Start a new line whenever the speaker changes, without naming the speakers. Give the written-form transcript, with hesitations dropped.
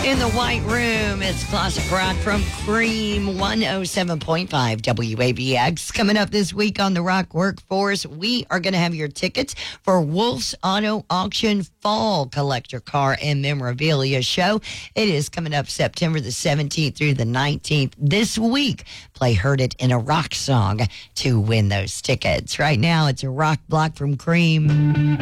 In the White Room, it's classic rock from Cream 107.5 WABX. Coming up this week on the Rock Workforce, we are going to have your tickets for Wolf's Auto Auction Fall Collector Car and Memorabilia Show. It is coming up September the 17th through the 19th this week. Play Heard It in a Rock Song to win those tickets. Right now, it's a rock block from Cream.